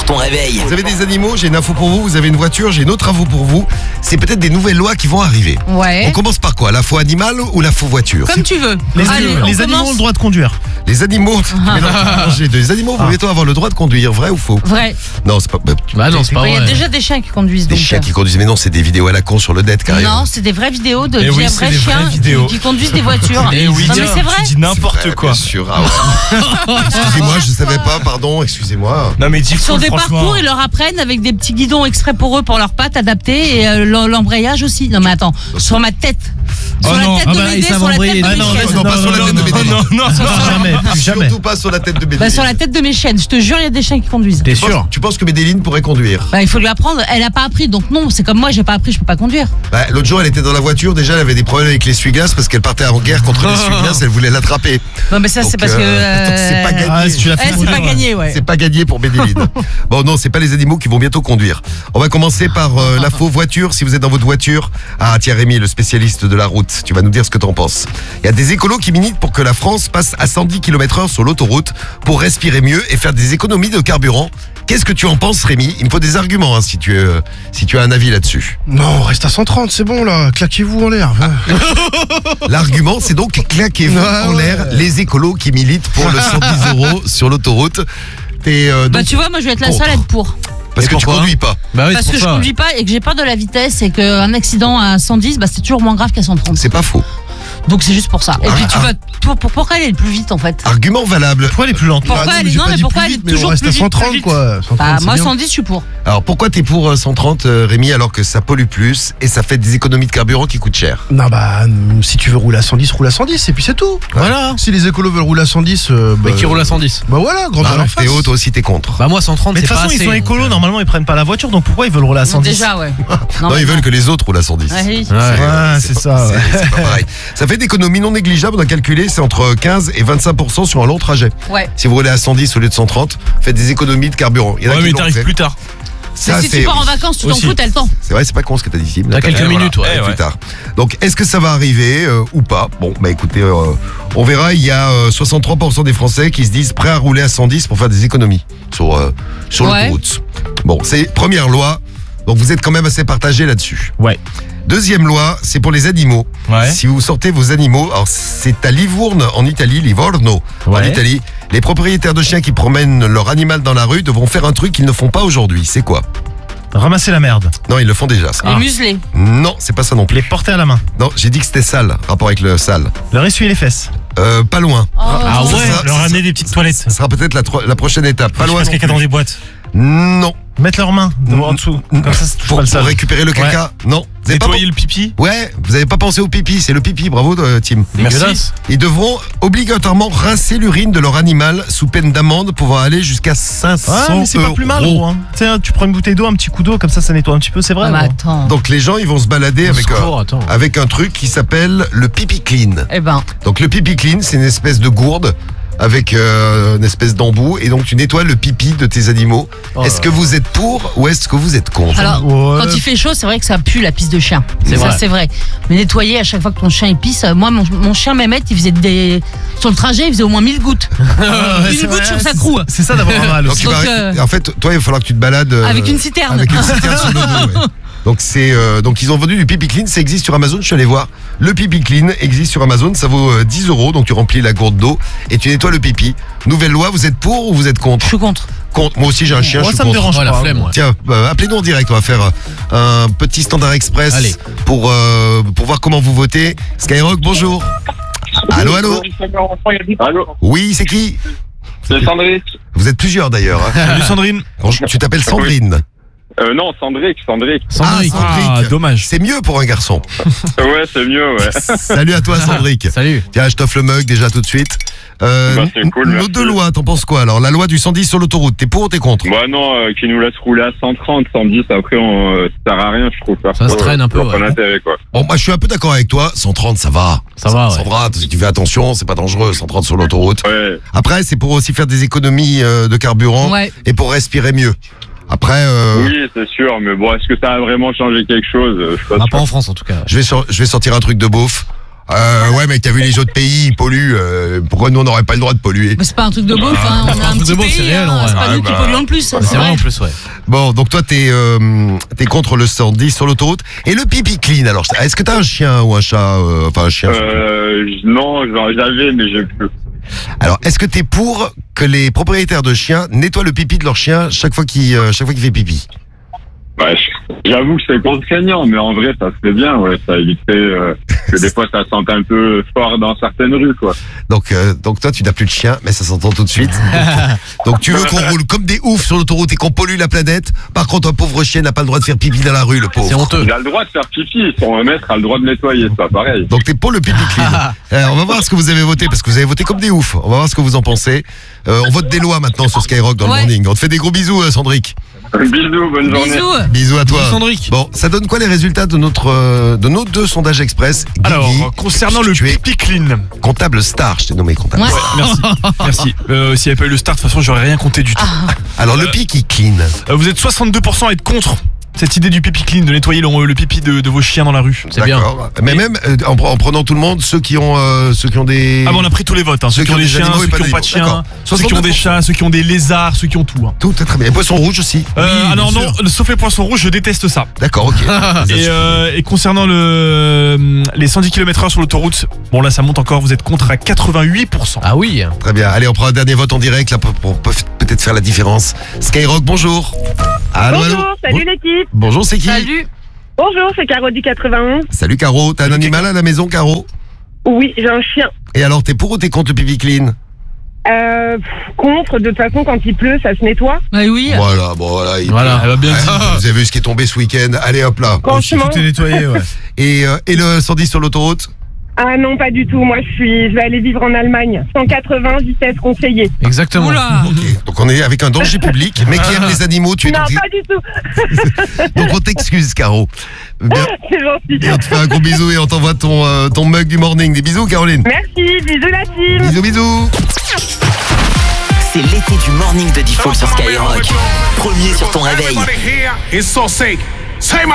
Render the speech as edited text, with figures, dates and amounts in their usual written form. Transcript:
ton réveil. Vous avez des animaux, j'ai une info pour vous. Vous avez une voiture, j'ai une autre info pour vous. C'est peut-être des nouvelles lois qui vont arriver. Ouais. On commence par quoi? La faux animal ou la faux voiture? Comme tu veux. Les Allez, animaux ont le droit de conduire. Les animaux, les animaux vont bientôt avoir le droit de conduire, vrai ou faux? Vrai. Non, c'est pas. Bah non, c'est pas Il y a vrai. déjà des chiens qui conduisent. Des donc, chiens qui conduisent, mais non, c'est des vidéos à la con sur le net carrément. Non, c'est des vraies vidéos de Eh oui, vrais c'est des vraies chiens vidéos. qui conduisent des voitures. Eh oui, non mais c'est vrai. Tu dis C'est n'importe vrai, quoi. Bien sûr. Ah ouais. Excusez-moi, je savais pas, pardon, excusez-moi. Non mais dis Sur des franchement. parcours, ils leur apprennent avec des petits guidons exprès pour eux, pour leurs pattes adaptées et l'embrayage aussi. Non mais attends, sur ma tête. Sur la tête de Médée, sur la tête de mes chiennes. Non, pas sur la tête de Médée. Non, jamais, plus jamais. Surtout pas sur la tête de Médée. Bah, sur la tête de mes chiennes, je te jure, il y a des chiens qui conduisent. T'es sûr? Tu penses que Médéline pourrait conduire? Bah, il faut lui apprendre. Elle a pas appris, donc non. C'est comme moi, j'ai pas appris, je peux pas conduire. Bah, l'autre jour, elle était dans la voiture, déjà, elle avait des problèmes avec l'essuie-glace parce qu'elle partait en guerre contre l'essuie-glace, elle voulait l'attraper. Non, mais ça, c'est Donc, parce que. donc c'est pas gagné. Ah, si tu l'as fait c'est pas gagné, ouais. C'est pas gagné pour Médéline. Bon, non, c'est pas les animaux qui vont bientôt conduire. On va commencer par la faux voiture. Si vous êtes dans votre voiture, ah tiens Rémi, le spécialiste de la route, tu vas nous dire ce que t'en penses. Il y a des écolos qui militent pour que la France passe à 110 km/h sur l'autoroute pour respirer mieux et faire des économies de carburant. Qu'est-ce que tu en penses, Rémi? Il me faut des arguments si tu as un avis là-dessus. Non, reste à 130, c'est bon là, claquez-vous en l'air. L'argument, c'est donc claquez-vous en l'air les écolos qui militent pour le 110 € sur l'autoroute. Bah, Donc, tu vois, moi, je vais être la contre. seule à être pour. Parce Et que tu pourquoi conduis pas. Bah oui, Parce que je conduis pas et que j'ai peur de la vitesse et qu'un accident à 110, bah, c'est toujours moins grave qu'à 130. C'est pas faux. Donc c'est juste pour ça. Et puis tu vas. Pourquoi elle est plus vite en fait? Argument valable. Pourquoi elle est plus lente? Pourquoi elle est. Non, mais pourquoi elle est mais on toujours reste plus à vite? 130 quoi. 130, Bah, c'est moi, bien. 110, je suis pour. Alors pourquoi t'es pour 130 Rémi alors que ça pollue plus et ça fait des économies de carburant qui coûtent cher? Non bah si tu veux rouler à 110, roule à 110 et puis c'est tout. Voilà. Si les écolos veulent rouler à 110, Mais qui roule à 110? Bah voilà, grande à leur face. Théo, toi aussi t'es contre. Bah moi 130 Mais de c'est toute pas façon, assez. ils sont écolos, normalement ils prennent pas la voiture, donc pourquoi ils veulent rouler à 110? Déjà, ouais. Non, ils veulent que les autres roulent à 110. Ouais, oui. Ouais. c'est ça, ouais. C'est pas pareil. Ça fait d'économies non négligeables, on a calculé, c'est entre 15 et 25% sur un long trajet. Ouais. Si vous roulez à 110 au lieu de 130, faites des économies de carburant. Il y en a Ouais qui mais l'ont t'arrives fait. plus tard. Ça, Mais si tu pars en vacances, tu t'en aussi. fous, t'as le temps. C'est vrai, c'est pas con ce que t'as dit, Sim. T'as quelques minutes, ouais. Plus tard. Donc, est-ce que ça va arriver ou pas? Bon, bah écoutez, on verra. Il y a 63% des Français qui se disent prêts à rouler à 110 pour faire des économies sur Ouais. l'autoroute. Bon, c'est première loi. Donc, vous êtes quand même assez partagés là-dessus. Ouais. Deuxième loi, c'est pour les animaux. Ouais. Si vous sortez vos animaux, alors c'est à Livourne en Italie, Livorno en Ouais. Italie, les propriétaires de chiens qui promènent leur animal dans la rue devront faire un truc qu'ils ne font pas aujourd'hui. C'est quoi? Ramasser la merde. Non, ils le font déjà, ça. Les muselés. Non, c'est pas ça non plus. Les porter à la main. Non, j'ai dit que c'était sale, rapport avec le sale. Leur essuyer les fesses. Pas loin. Ah ça ouais, sera- leur ça amener des petites toilettes. Ça sera peut-être la prochaine étape. Pas loin. Parce non quelqu'un plus. dans des boîtes. Non. Mettre leurs mains en dessous. Comme ça touche Pour, pas le pour sol. récupérer le caca. Non. Vous avez pas Nettoyer le pipi. Ouais, vous avez pas pensé au pipi, c'est le pipi, bravo Tim. Merci. Ils devront obligatoirement rincer l'urine de leur animal sous peine d'amende pouvant aller jusqu'à 500 Ah, mais c'est pas plus mal, euros. gros. Hein. Tu sais, tu prends une bouteille d'eau, un petit coup d'eau, comme ça nettoie un petit peu, c'est vrai. Ah, mais gros. attends. Donc les gens, ils vont se balader Attends. avec un truc qui s'appelle le pipi clean. Eh ben. Donc le pipi clean, c'est une espèce de gourde avec une espèce d'embout et donc tu nettoies le pipi de tes animaux. Est-ce que vous êtes pour ou est-ce que vous êtes contre? Alors, Ouais. quand il fait chaud, c'est vrai que ça pue la pisse de chien. C'est Ça, vrai. c'est vrai. Mais nettoyer à chaque fois que ton chien il pisse, moi, mon chien Mehmet, il faisait des. Sur le trajet, il faisait au moins 1000 gouttes. Ouais, 1000 c'est gouttes vrai, sur sa c'est- croue. C'est ça d'avoir un mal Donc, aussi. tu vas- Donc, en fait, toi, il va falloir que tu te balades Avec une citerne. Avec une citerne sur le dos. Ouais. Donc donc ils ont vendu du pipi clean, ça existe sur Amazon, je suis allé voir. Le pipi clean existe sur Amazon, ça vaut 10 €, donc tu remplis la gourde d'eau et tu nettoies le pipi. Nouvelle loi, vous êtes pour ou vous êtes contre? Je suis contre. Contre. Moi aussi j'ai un chien, Moi, je suis ça me contre. dérange Ouais, la pas. flemme, ouais. Tiens, appelez-nous en direct, on va faire un petit standard express Allez. pour voir comment vous votez. Skyrock, bonjour. Allô, allô. Allô, Oui, c'est qui? c'est Sandrick. Vous êtes plusieurs d'ailleurs. Hein. Salut Sandrine. Bonjour, tu t'appelles Sandrine. Non, Sandrick. Sandrick. Sandrick. dommage. C'est mieux pour un garçon. Ouais, c'est mieux, ouais. Salut à toi Sandrick. Salut. Tiens, je t'offre le mug déjà tout de suite. c'est cool, nos merci. deux lois, t'en penses quoi? Alors, la loi du 110 sur l'autoroute, t'es pour ou t'es contre? Bah non, qui nous laisse rouler à 130, 110, après, ça sert à rien, je trouve. Ça se traîne un peu, Pas ouais. d'intérêt, quoi. Bon, moi, je suis un peu d'accord avec toi. 130, ça va. Ça va, ouais. va. Si tu fais attention, c'est pas dangereux. 130 sur l'autoroute. Ouais. Après, c'est pour aussi faire des économies de carburant Ouais. et pour respirer mieux. Après, Oui, c'est sûr, mais bon, est-ce que ça a vraiment changé quelque chose? Je suis pas Bah, sûr. pas en France en tout cas. je vais sortir un truc de beauf. Ouais, mais t'as vu les autres pays, ils polluent. Pourquoi nous, on n'aurait pas le droit de polluer? Mais c'est pas un truc de beauf, hein. On a un truc petit de beauf, pays, c'est réel, hein. en vrai. C'est pas nous qui polluons le plus. C'est vrai en plus, ouais. Bon, donc toi, t'es contre le 110 sur l'autoroute. Et le pipi clean, alors, est-ce que t'as un chien ou un chat? Enfin, un chien. Non, j'avais, mais j'ai plus. Alors, est-ce que t'es pour que les propriétaires de chiens nettoient le pipi de leur chien chaque fois qu'il fait pipi? Ouais, j'avoue que c'est contraignant, mais en vrai, ça se fait bien, ouais. Ça éviterait que des fois, ça sente un peu fort dans certaines rues, quoi. Donc toi, tu n'as plus de chien, mais ça s'entend tout de suite. Donc tu veux qu'on roule comme des oufs sur l'autoroute et qu'on pollue la planète. Par contre, un pauvre chien n'a pas le droit de faire pipi dans la rue, le pauvre. C'est honteux. Il a le droit de faire pipi, son maître a le droit de nettoyer, c'est pas pareil. Donc t'es pour le pipi clean. On va voir ce que vous avez voté, parce que vous avez voté comme des oufs. On va voir ce que vous en pensez. On vote des lois maintenant sur Skyrock dans le morning. On te fait des gros bisous, Sandrick. Bisous, bonne journée. Bisous. Bisous à toi. Sandrick. Bon, ça donne quoi les résultats de nos deux sondages express? Guigui, Alors, concernant le tu es pipi clean. comptable star, je t'ai nommé comptable. Ouais. Merci. S'il n'y avait pas eu le start, de toute façon, j'aurais rien compté du tout. Alors le pipi clean. Vous êtes 62% à être contre cette idée du pipi clean, de nettoyer le pipi de vos chiens dans la rue. C'est bien. D'accord. Mais même en prenant tout le monde, ceux qui ont des... Ah bon, on a pris tous les votes, hein. Ceux qui ont des chiens, animaux et ceux qui pas n'ont pas de d'animaux. chiens, D'accord. ceux qui ont des 62%. chats, ceux qui ont des lézards, ceux qui ont tout. Hein. Tout est très bien. Et poisson rouge aussi. Ah non, sauf les poissons rouges, je déteste ça. D'accord, ok. Et concernant les 110 km/h sur l'autoroute, bon là ça monte encore, vous êtes contre à 88%. Ah oui. Très bien. Allez, on prend un dernier vote en direct là pour peut-être faire la différence. Skyrock, bonjour. Allô, Bonjour, allô. salut l'équipe. Bonjour, c'est qui? Salut. Bonjour, c'est Caro du 91. Salut Caro. T'as un animal à la maison, Caro? Oui, j'ai un chien. Et alors, t'es pour ou t'es contre le pipi clean? Contre, de toute façon, quand il pleut, ça se nettoie. Ouais, oui. Voilà, bon, voilà. Voilà. Elle va bien Ouais, dit. vous avez vu ce qui est tombé ce week-end. Allez, hop là. Franchement. Tout est nettoyé, ouais. Et le 110 sur l'autoroute? Ah non, pas du tout. Moi, je vais aller vivre en Allemagne. 180, vitesse conseillée. Exactement. Oula. Ok. Donc on est avec un danger public, mais qui aime les animaux. Tu es Non, donc... pas du tout. donc on t'excuse, Caro. Bien. C'est gentil. Et on te fait un gros bisou et on t'envoie ton mug du morning. Des bisous, Caroline. Merci, bisous la team. Bisous, bisous. C'est l'été du morning de Default sur Skyrock. Premier sur ton réveil.